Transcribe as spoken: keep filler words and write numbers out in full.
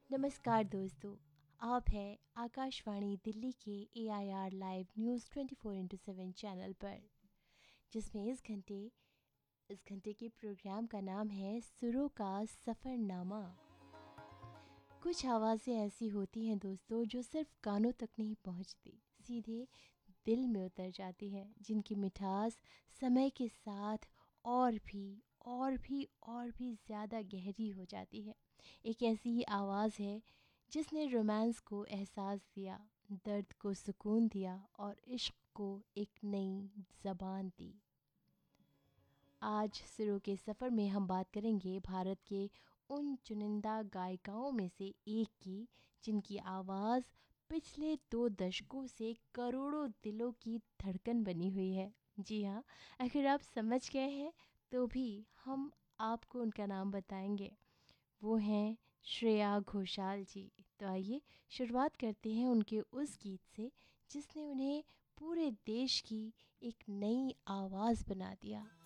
नमस्कार दोस्तों। आप हैं आकाशवाणी दिल्ली के ए I R live news twenty four into seven channel पर, जिसमें इस घंटे इस घंटे के प्रोग्राम का नाम है सुरों का सफ़रनामा। कुछ आवाज़ें ऐसी होती हैं दोस्तों जो सिर्फ कानों तक नहीं पहुंचती, सीधे दिल में उतर जाती हैं, जिनकी मिठास समय के साथ और भी और भी और भी ज़्यादा गहरी हो जाती है। एक ऐसी ही आवाज़ है जिसने रोमांस को एहसास दिया, दर्द को सुकून दिया और इश्क को एक नई ज़बान दी। आज सुरों के सफ़र में हम बात करेंगे भारत के उन चुनिंदा गायिकाओं में से एक की, जिनकी आवाज़ पिछले दो दशकों से करोड़ों दिलों की धड़कन बनी हुई है। जी हाँ, अगर आप समझ गए हैं तो भी हम आपको उनका नाम बताएंगे। वो हैं श्रेया घोषाल जी। तो आइए शुरुआत करते हैं उनके उस गीत से जिसने उन्हें पूरे देश की एक नई आवाज़ बना दिया।